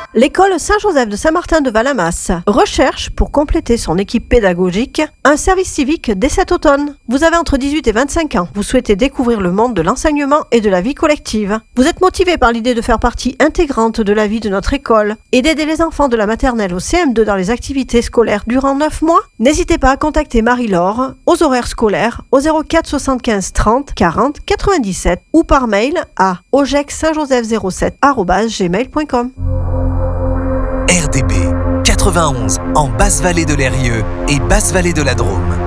L'école Saint-Joseph de Saint-Martin de Valamas recherche, pour compléter son équipe pédagogique, un service civique dès cet automne. Vous avez entre 18 et 25 ans. Vous souhaitez découvrir le monde de l'enseignement et de la vie collective. Vous êtes motivé par l'idée de faire partie intégrante de la vie de notre école et d'aider les enfants de la maternelle au CM2 dans les activités scolaires durant 9 mois? N'hésitez pas à contacter Marie-Laure aux horaires scolaires au 04 75 30 40 97 ou par mail à ojecsaintjoseph07@gmail.com. RDP 91 en Basse-Vallée de l'Eyrieux et Basse-Vallée de la Drôme.